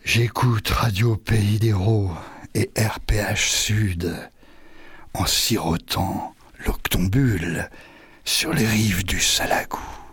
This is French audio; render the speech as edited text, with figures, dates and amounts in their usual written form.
J'écoute Radio Pays d'Hérault et RPH Sud en sirotant l'octombule sur les rives du Salagou.